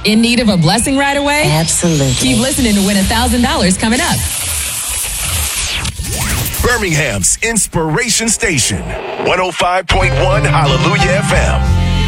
In need of a blessing right away? Absolutely. Keep listening to win $1,000 coming up. Birmingham's Inspiration Station, 105.1 Hallelujah FM.